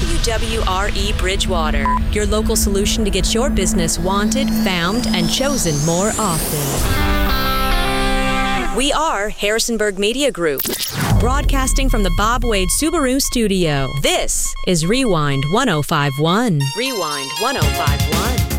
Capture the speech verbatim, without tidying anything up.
W W R E Bridgewater, your local solution to get your business wanted, found, and chosen more often. We are Harrisonburg Media Group, broadcasting from the Bob Wade Subaru studio. This is Rewind one oh five point one. Rewind one oh five point one.